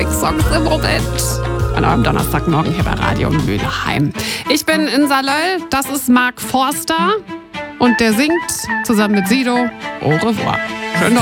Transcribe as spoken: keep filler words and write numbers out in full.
Songs im Moment. An eurem Donnerstagmorgen hier bei Radio Mülheim. Ich bin in Salöll, das ist Mark Forster und der singt zusammen mit Sido Au revoir. Schönen